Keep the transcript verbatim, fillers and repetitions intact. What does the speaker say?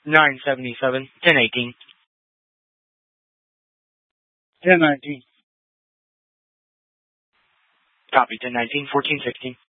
nine seventy-seven, ten eighteen. ten nineteen. Copy, ten nineteen, fourteen sixteen.